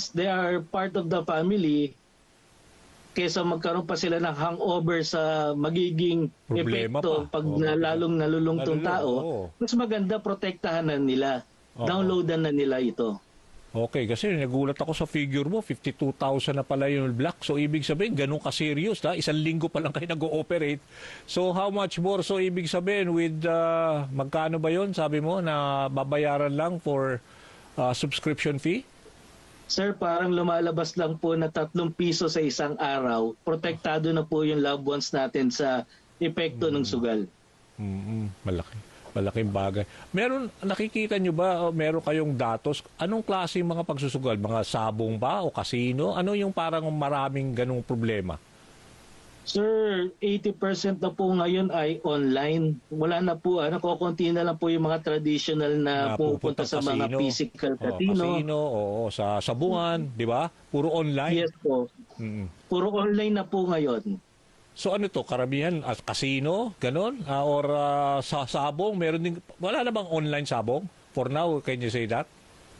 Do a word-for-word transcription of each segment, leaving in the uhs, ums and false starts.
since they are part of the family, kesa magkaroon pa sila ng hangover sa magiging Problema epekto pa. pag Oo, na, lalong nalulungtong Nalulung, tao, oo. mas maganda protektahan na nila. Oo. Downloadan na nila ito. Okay, kasi nagulat ako sa figure mo, fifty-two thousand na pala yung black. So, ibig sabihin, ganun ka-serious, ha? Isang linggo pa lang kayo nag-ooperate. So, how much more? So, ibig sabihin, with, uh, magkano ba yon sabi mo, na babayaran lang for uh, subscription fee? Sir, parang lumalabas lang po na tatlong piso sa isang araw. Protektado na po yung loved ones natin sa epekto Mm. ng sugal. Mm-hmm. Malaki. Malaking bagay. Meron, nakikita nyo ba, o meron kayong datos? Anong klase yung mga pagsusugal? Mga sabong ba o kasino? Ano yung parang maraming ganong problema? Sir, eighty percent na po ngayon ay online. Wala na po, ano, kukunti na lang po yung mga traditional na Na pupunta pupunta sa mga casino. physical Oo, casino. casino, oo, sa sabungan, di ba? Puro online. Yes po. Mm. Puro online na po ngayon. So ano to, karamihan, as casino, ganon? Ah, or ah, sa sabong, meron din, wala na bang online sabong? For now, can you say that?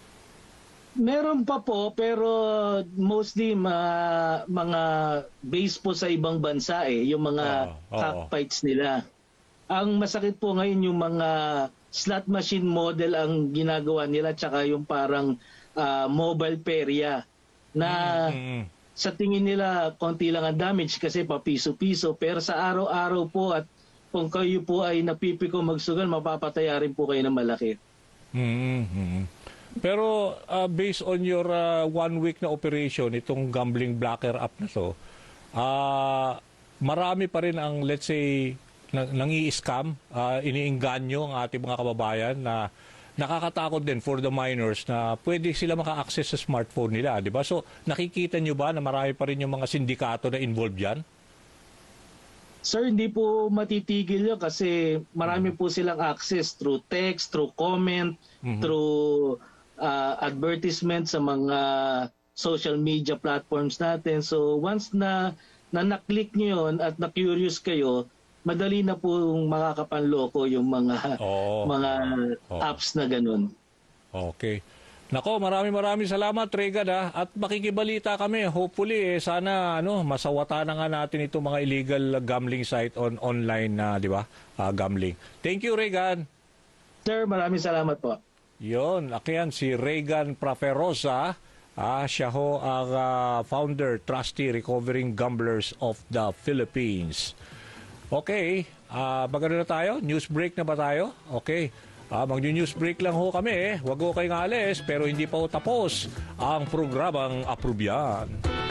Meron pa po, pero mostly ma, mga base po sa ibang bansa eh, yung mga Oo, oo. cockfights nila. Ang masakit po ngayon yung mga slot machine model ang ginagawa nila, tsaka yung parang ah, mobile perya na Mm. sa tingin nila konti lang ang damage kasi papiso-piso, pero sa araw-araw po at kung kayo po ay napipiko magsugal, mapapataya rin po kayo ng malaki. Mm-hmm. Pero uh, based on your uh, one week na operation, itong gambling blocker app na to, uh, marami pa rin ang, let's say, nang, nangi-scam, uh, iniinganyo ang ating mga kababayan na nakakatakot din for the minors na pwede sila maka-access sa smartphone nila, di ba? So, nakikita nyo ba na marami pa rin yung mga sindikato na involved yan? Sir, hindi po matitigil yun kasi marami po silang access through text, through comment, Mhm. through uh, advertisement sa mga social media platforms natin. So once na, na na-click nyo yun at na-curious kayo, madali na po makakapanloko yung mga Oo. mga Oo. apps na ganun. Okay. Nako, maraming maraming salamat, Regan, ha? At makikibalita kami. Hopefully, eh, sana ano, masawata na nga natin itong mga illegal gambling site on online na, di ba? Ah, gambling. Thank you, Regan. Sir, maraming salamat po. Yon, akiyan si Regan Praferosa. Ah, siya ho ang ah, founder, trustee, Recovering Gamblers of the Philippines. Okay, ah, magano na tayo? News break na ba tayo? Okay. Ah, mag-news break lang ho kami. Eh. Huwag ho kayong alis, pero hindi pa ho tapos ang programang Aprobyan.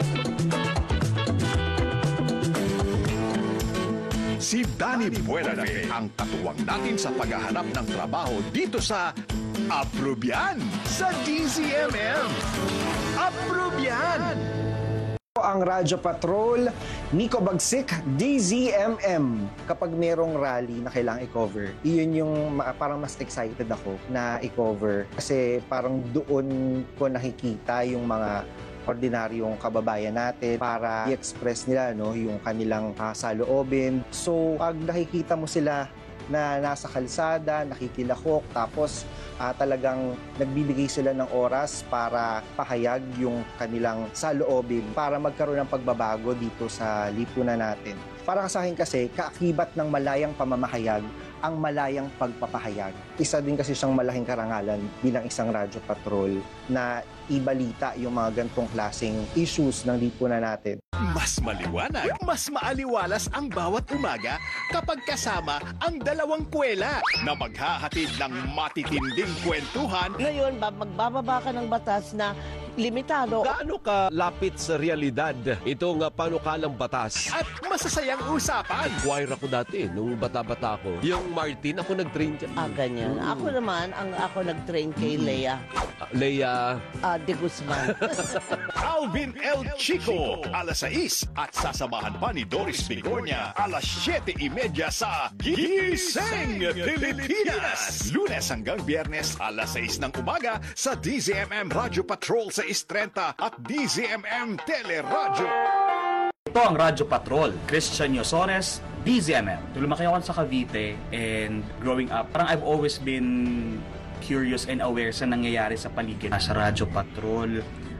Si Danny Buenave ang katuwang natin sa paghahanap ng trabaho dito sa Aprobyan sa D Z M M. Aprobyan! Ang Radyo Patrol, Nico Bagsik, D Z M M. Kapag merong rally na kailangang i-cover, iyon yung ma- parang mas excited ako na i-cover. Kasi parang doon ko nakikita yung mga ordinaryong kababayan natin para i-express nila no, yung kanilang uh, saloobin. So, pag nakikita mo sila na nasa kalsada, nakikilahok, tapos uh, talagang nagbibigay sila ng oras para pahayag yung kanilang saloobin para magkaroon ng pagbabago dito sa lipunan natin. Para sa akin kasi, kaakibat ng malayang pamamahayag ang malayang pagpapahayag. Isa din kasi siyang malaking karangalan bilang isang radyo patrol na ibalita yung mga gantong klaseng issues ng lipunan natin. Mas maliwanag, mas maaliwalas ang bawat umaga kapag kasama ang dalawang kwela na maghahatid ng matitinding kwentuhan Ngayon, ba, magbababa ka ng batas na limitado. Gaano ka lapit sa realidad itong uh, panukalang batas? at masasayang usapan. Choir ako dati, nung bata-bata ako. Yung Martin, ako nag-train dyan. Ah, ganyan. Ako naman, ang ako nag-train kay Lea Uh, Leia, ah, de Guzman. Alvin El Chico, alas sais at sasamahan pa ni Doris Bigornia, alas siyete y media sa Gising Pilipinas. Lunes hanggang Biyernes, alas sais ng umaga sa D Z M M Radio Patrol sa Istrenta at D Z M M Teleradyo. Ito ang Radyo Patrol, Christian Yosores, D Z M M. Lumaki ako sa Cavite and growing up, parang I've always been curious and aware sa nangyayari sa paligid. Sa Radyo Patrol,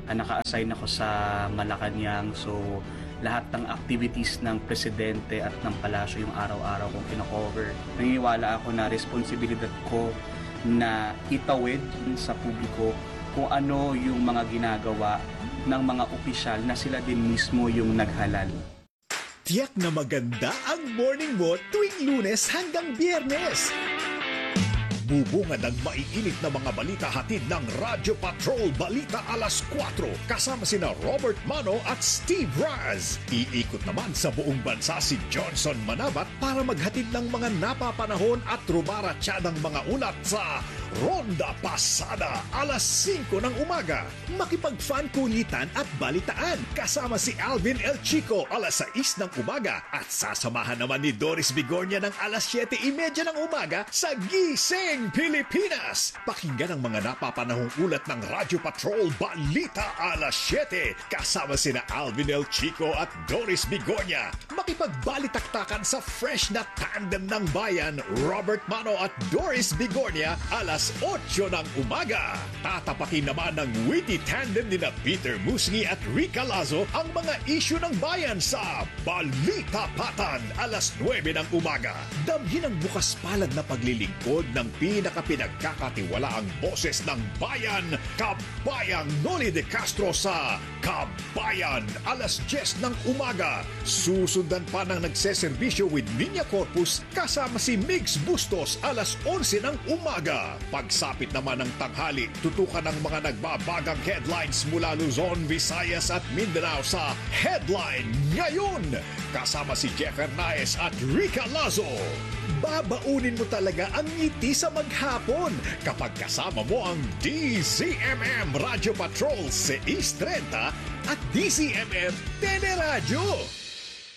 uh, naka-assign ako sa Malacanang. So, lahat ng activities ng presidente at ng palasyo yung araw-araw kong kino-cover. Naniniwala ako na responsibilidad ko na itawid sa publiko kung ano yung mga ginagawa ng mga opisyal na sila din mismo yung naghalal. Tiyak na maganda ang morning mo tuwing Lunes hanggang Biyernes. Bubungad ang maiinit na mga balita hatid ng Radyo Patrol Balita alas kwatro kasama sina Robert Mano at Steve Raz. Iikot naman sa buong bansa si Johnson Manabat para maghatid ng mga napapanahon at rubaratsyadang mga ulat sa Ronda Pasada alas singko ng umaga. Makipag-fan kulitan at balitaan kasama si Alvin El Chico alas sais ng umaga at sasamahan naman ni Doris Bigornia ng alas siyete trenta ng umaga sa Gising Pilipinas. Pakinggan ang mga napapanahong ulat ng Radyo Patrol Balita alas siyete kasama sina Alvin El Chico at Doris Bigornia. Makipagbalitaktakan sa fresh na tandem ng bayan Robert Mano at Doris Bigornia alas otso ng umaga. Tatapakin naman ng witty tandem ni na Peter Musngi at Rica Lazo ang mga isyu ng bayan sa Balita Patan alas nuwebe ng umaga. Damhin ang bukas palad na paglilingkod ng pinakapinagkakatiwalaang boses ng bayan, Kabayang Noli de Castro sa Kabayan alas diyes ng umaga. Susundan pa ng nagseserbisyo with Niña Corpus kasama si Migs Bustos alas onse ng umaga. Pagsapit naman ng tanghali, tutukan ang mga nagbabagang headlines mula Luzon, Visayas at Mindanao sa Headline Ngayon. Kasama si Jeff Hernaez at Rica Lazo. Babaunin mo talaga ang ngiti sa maghapon kapag kasama mo ang D Z M M Radio Patrol sais trenta at D Z M M Teleradyo.